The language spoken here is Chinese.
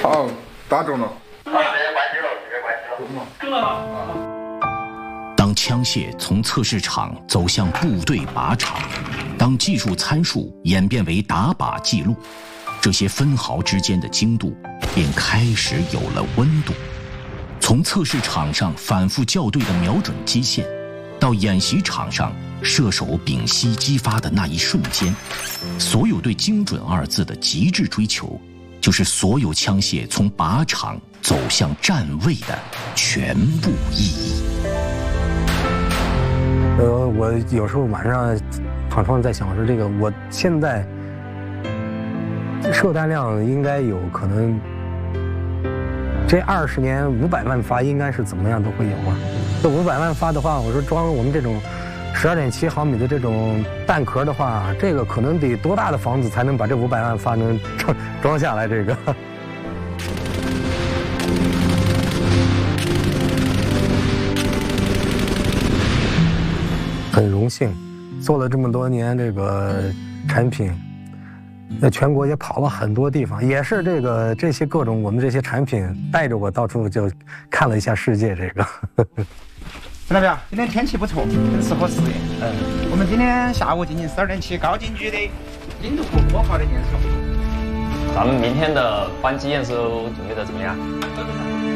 好，打中了。 中了。 当枪械从测试场走向部队靶场，当技术参数演变为打靶记录，这些分毫之间的精度便开始有了温度。从测试场上反复校对的瞄准基线，到演习场上射手屏息击发的那一瞬间，所有对精准二字的极致追求，就是所有枪械从靶场走向站位的全部意义。 我有时候晚上躺床上在想，说这个我现在射弹量应该有可能，这20年500万发应该是怎么样都会有啊。这500万发的话，我说装我们这种12.7毫米的这种弹壳的话，这个可能得多大的房子才能把这500万发能装下来？这个。很荣幸，做了这么多年这个产品，在全国也跑了很多地方，也是这些各种我们这些产品带着我到处就看了一下世界。这个， 陈代表，今天天气不错，很适合实验。我们今天下午进行12.7高精局的精度和火炮的验收。 咱们明天的班级验收准备的怎么样？